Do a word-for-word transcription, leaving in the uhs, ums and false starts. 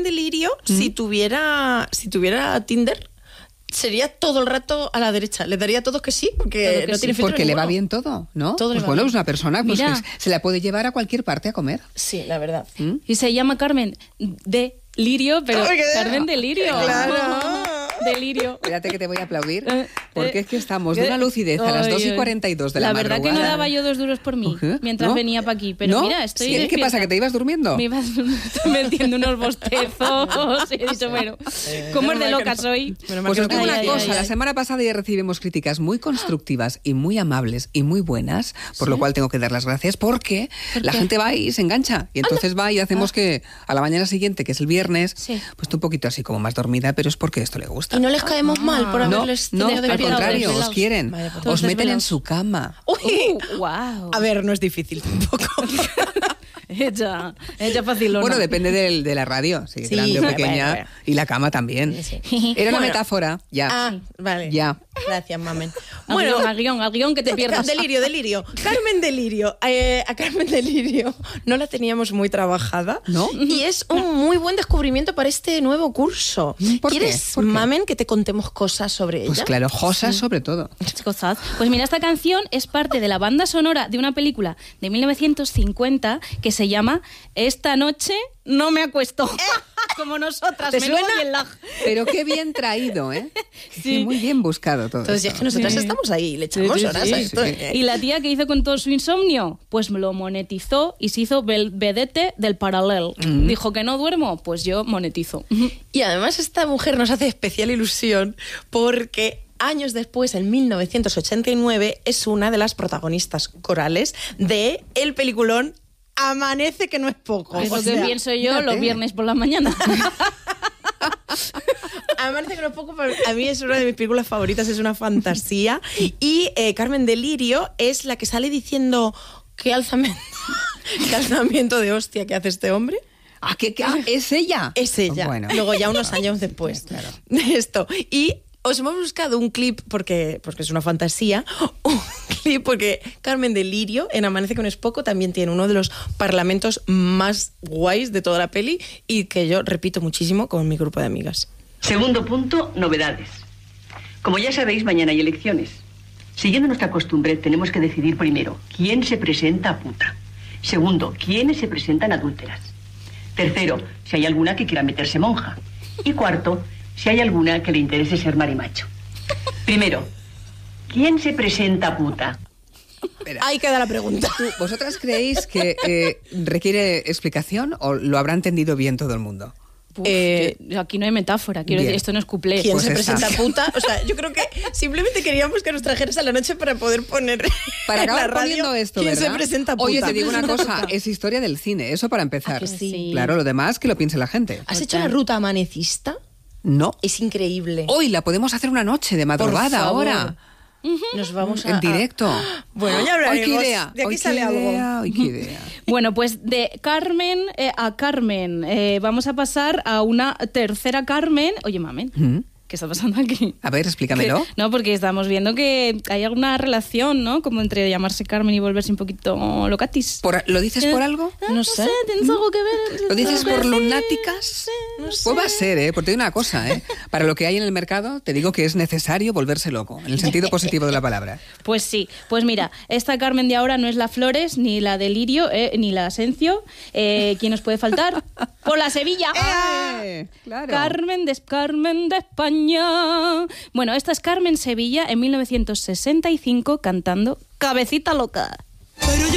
de Lirio, ¿Mm? si tuviera si tuviera Tinder, sería todo el rato a la derecha. Le daría a todos que sí, porque que no sí. tiene filtro Porque le ninguno. va bien todo, ¿no? Todo pues le va bueno, bien. es una persona pues, Mira. que se la puede llevar a cualquier parte a comer. Sí, la verdad. ¿Mm? Y se llama Carmen de Lirio, pero Ay, qué- Carmen de Lirio. Claro. Delirio. Espérate que te voy a aplaudir, Eh, porque eh, es que estamos de eh, una lucidez a las ay, dos y ay. cuarenta y dos de la, La verdad madrugada. que no daba yo dos duros por mí Ujú, mientras ¿no? venía para aquí, pero ¿No? mira, estoy ¿Sí? ¿Qué despierta. pasa, que te ibas durmiendo? Me ibas metiendo unos bostezos y he dicho, bueno, ¿cómo es de loca soy? Pues os digo Ay, una ay, cosa, ay, la ay. semana pasada ya recibimos críticas muy constructivas y muy amables y muy buenas, por lo cual tengo que dar las gracias, porque la gente va y se engancha, y entonces va y hacemos que a la mañana siguiente, que es el viernes, Sí. pues esté un poquito así como más dormida, pero es porque esto le gusta. Y no les caemos mal por No, haberles no, tenido al desvelados. contrario, os desvelados. quieren, Vaya, pues os todos meten en desvelados. su cama. Uy. Uh, wow. A ver, no es difícil tampoco. Ella, ella facilona. Bueno, depende del, de la radio, si es Sí, grande o bueno, pequeña, bueno, bueno. y la cama también. Sí, sí. Era una Bueno. metáfora, ya. Ah, vale. Ya. Gracias, mamen. Al guión, al guión, al guión que te pierdas. Delirio, delirio. Carmen Delirio. Eh, a Carmen Delirio no la teníamos muy trabajada. ¿No? Y es un muy buen descubrimiento para este nuevo curso. ¿Por qué? ¿Quieres, ¿Por qué? mamen, que te contemos cosas sobre Pues ella? claro, Josa sobre todo. Cosas. Pues mira, esta canción es parte de la banda sonora de una película de mil novecientos cincuenta que se llama Esta noche no me acuesto. Como nosotras. ¿Te menudo suena? bien lag. Pero qué bien traído, ¿eh? Sí. Muy bien buscado todo Entonces, eso. es que nosotras Sí. estamos ahí, le echamos Sí, sí, horas sí. a esto. Sí. ¿eh? Y la tía que hizo con todo su insomnio, pues lo monetizó y se hizo vel- vedette del paralel. Dijo que no duermo, pues yo monetizo. Y además esta mujer nos hace especial ilusión porque años después, en mil novecientos ochenta y nueve, es una de las protagonistas corales de el peliculón Amanece, que no es poco. Es O lo que sea, pienso yo fíjate. los viernes por la mañana. Amanece, que no es poco, pero a mí es una de mis películas favoritas, es una fantasía. Y eh, Carmen Delirio es la que sale diciendo qué alzamiento, qué alzamiento de hostia que hace este hombre. Ah, ¿qué, qué? Ah, ¿es ella? Es ella. Bueno. Luego ya unos años después de esto. Y os hemos buscado un clip, porque, porque es una fantasía, un clip porque Carmen Delirio, en Amanece con es poco, también tiene uno de los parlamentos más guays de toda la peli y que yo repito muchísimo con mi grupo de amigas. Segundo punto, novedades. Como ya sabéis, mañana hay elecciones. Siguiendo nuestra costumbre, tenemos que decidir primero quién se presenta a puta. Segundo, quiénes se presentan adúlteras. Tercero, si hay alguna que quiera meterse monja. Y cuarto, si hay alguna que le interese ser marimacho. Primero, ¿quién se presenta a puta? Espera. Ahí queda la pregunta. ¿Tú- ¿Vosotras creéis que eh, requiere explicación o lo habrá entendido bien todo el mundo? Uf, Eh, yo- aquí no hay metáfora, quiero bien. decir, esto no es cuplé. ¿Quién Pues se esta. presenta puta? O sea, yo creo que simplemente queríamos que nos trajeras a la noche para poder poner Para en la acabar radio poniendo esto, quién ¿verdad? se presenta puta. Oye, te digo una cosa, es historia del cine, eso para empezar. ¿A que sí? Claro, lo demás que lo piense la gente. ¿Has hecho la ruta amanecista? No. Es increíble. Hoy la podemos hacer una noche de madrugada, favor. ahora. Nos vamos a... En directo. Bueno, ya Hoy hablaremos. qué idea. De aquí hoy sale qué algo. idea, hoy qué idea. Bueno, pues de Carmen eh, a Carmen, eh, vamos a pasar a una tercera Carmen. Oye, mamen, ¿Mm? ¿qué está pasando aquí? A ver, explícamelo. Que- no, porque estamos viendo que hay alguna relación, ¿no? Como entre llamarse Carmen y volverse un poquito locatis. Por- ¿Lo dices por algo? Ah, no sé, ¿tienes algo que ver? ¿Lo dices por Sí, lunáticas? no sé. Pues va a ser, ¿eh? Porque te digo una cosa, ¿eh? Para lo que hay en el mercado, te digo que es necesario volverse loco, en el sentido positivo de la palabra. Pues sí, pues mira, esta Carmen de ahora no es la Flores, ni la de Lirio, eh, ni la Asencio. Eh, ¿Quién nos puede faltar? ¡Por la Sevilla! ¡Eh! Claro. Carmen de, Carmen de España. Bueno, esta es Carmen Sevilla en mil novecientos sesenta y cinco cantando Cabecita Loca. Pero yo